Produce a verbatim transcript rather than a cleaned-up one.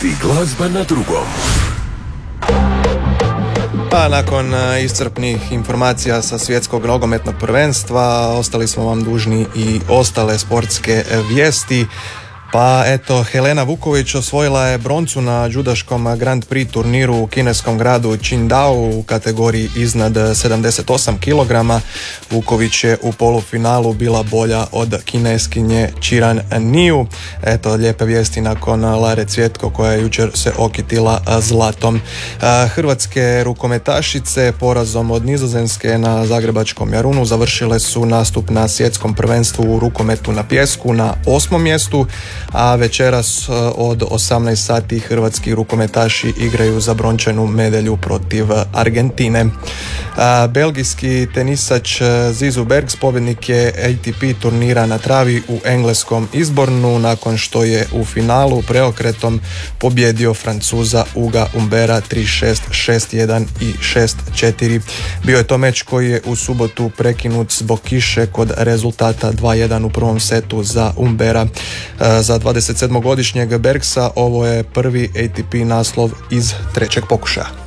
Vijesti glazba na drugom. A nakon iscrpnih informacija sa svjetskog nogometnog prvenstva ostali smo vam dužni i ostale sportske vijesti. Pa eto, Helena Vuković osvojila je broncu na judaškom Grand Prix turniru u kineskom gradu Qingdao u kategoriji iznad sedamdeset osam kilograma. Vuković je u polufinalu bila bolja od Kineskinje Qiran Niu. Eto, lijepe vijesti nakon Lare Cvjetko koja je jučer se okitila zlatom. Hrvatske rukometašice porazom od Nizozemske na zagrebačkom Jarunu završile su nastup na svjetskom prvenstvu u rukometu na pijesku na osmom mjestu, a večeras od osamnaest sati hrvatski rukometaši igraju za brončanu medalju protiv Argentine. A, belgijski tenisač Zizu Bergs pobjednik je A T P turnira na travi u engleskom Izbornu nakon što je u finalu preokretom pobjedio Francuza Uga Humbera tri šest, šest jedan i šest četiri. Bio je to meč koji je u subotu prekinut zbog kiše kod rezultata dva jedan u prvom setu za Humbera. Za dvadesetsedmogodišnjeg Bergsa ovo je prvi A T P naslov iz trećeg pokušaja.